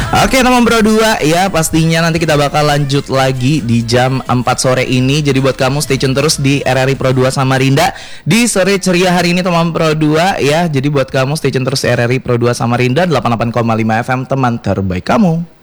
Oke teman Pro 2 ya, pastinya nanti kita bakal lanjut lagi di jam 4 sore ini. Jadi buat kamu stay tune terus di RRI Pro 2 Samarinda di sore ceria hari ini teman Pro 2 ya. Jadi buat kamu stay tune terus RRI Pro 2 Samarinda 88,5 FM, teman terbaik kamu.